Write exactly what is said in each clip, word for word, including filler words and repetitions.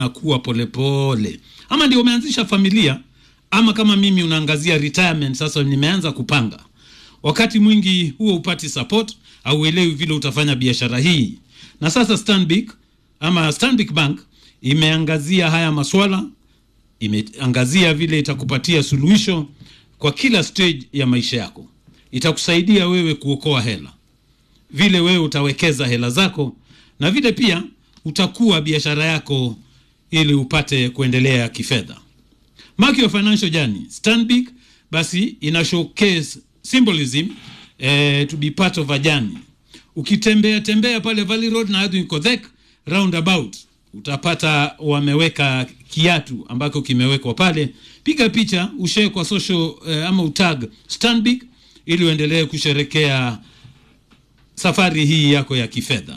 kuwa polepole. Ama ndio umeanzisha familia, ama kama mimi unaangazia retirement, sasa nimeanza kupanga. Wakati mwingi huo upati support au uelewi vile utafanya biashara hii. Na sasa Stanbic ama Stanbic Bank imeangazia haya maswala, imeangazia vile itakupatia suluhisho kwa kila stage ya maisha yako. Itakusaidia wewe kuokoa hela, vile wewe utawekeza hela zako, na vile pia utakuwa biashara yako ili upate kuendelea kifedha. Mark your financial journey. Stanbic basi ina showcase symbolism eh, to be part of a journey. Ukitembea tembea pale Valley Road na hadi Kodhek roundabout, utapata wameweka kiatu ambako kimewekwa pale. Piga picha, ushare kwa social eh, ama utag Stanbic ili uendelee kusherekea safari hii yako ya kifedha.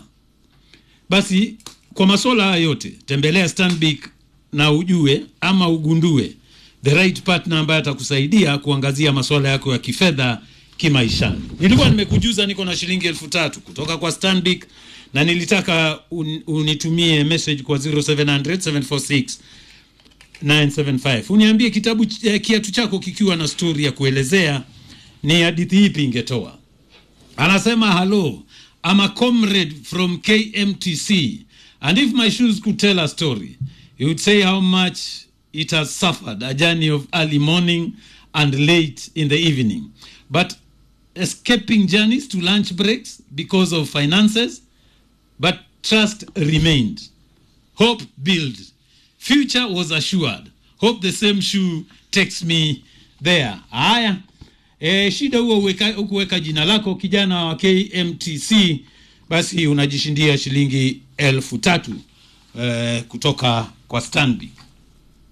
Basi kwa masuala yote tembelea Stanbic na ujue ama ugundue the right partner ambaye atakusaidia kuangazia masuala yako ya kifedha kimaisha. Nilikuwa nimekujuza niko na shilingi elfu tatu kutoka kwa Stanbic, na nilitaka un, unitumie message kwa zero seven zero zero seven four six nine seven five. Uniambie kitabu eh, kiatu chako kikiwa na story ya kuelezea ni hadithi ipi ingetoa. Anasema, hello, I'm a comrade from K M T C, and if my shoes could tell a story, you would say how much it has suffered a journey of early morning and late in the evening, but escaping journeys to lunch breaks because of finances, but trust remained, hope built, future was assured, hope the same shoe takes me there. Haya, e, shida huo uweka, ukuweka jina lako kijana wa K M T C, basi unajishindia shilingi elfu tatu e, kutoka kwa Stanbic.